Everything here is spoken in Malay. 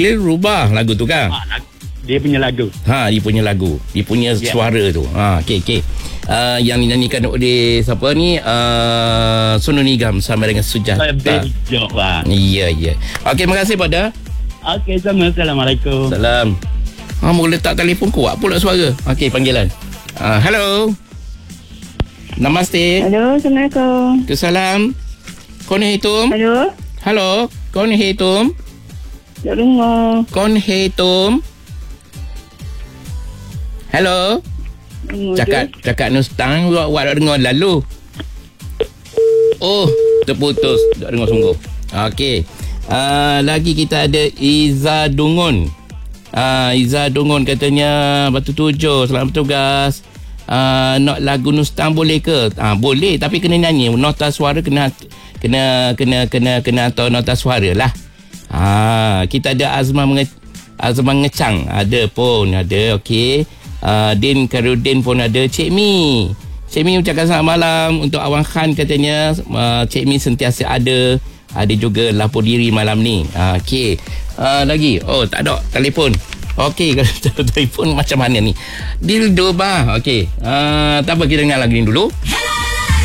dia rubah lagu tu kan? Dia punya lagu. Dia punya lagu. Dia punya suara tu. Okey. Yang dinyanyikan oleh siapa ni? Sonu Nigam sama dengan Sujata. Bejok lah. Ya. Okey, terima kasih pada. Okey, sama. Assalamualaikum. Salam. Mau letak telefon kuat pula suara. Okey, panggilan. Hello. Namaste. Hello, Assalamualaikum. Kesalam. Kau ni hitung? Hello. Kau ni hitung? Tak dengar. Kau ni hitung? Hello. Cakap Nustang awak dah dengar lalu. Oh, terputus. Tak dengar sungguh. Okey. Lagi kita ada Iza Dungun. Iza Dungun katanya Batu Tujuh, selamat bertugas. Nak lagu Nustang boleh ke? Boleh, tapi kena nyanyi. Nota suara kena atau nota suara lah. Kita ada Azman Ngecang. Ada. Okey. Din Karudin pun ada. Cik Mi ucapkan selamat malam untuk Awang Khan katanya. Cik Mi sentiasa ada juga lapor diri malam ni. Okey. Lagi tak ada telefon. Okey, kalau telefon macam mana ni? Dildo bah. Okey. Tak apa, kita dengar lagi ni dulu.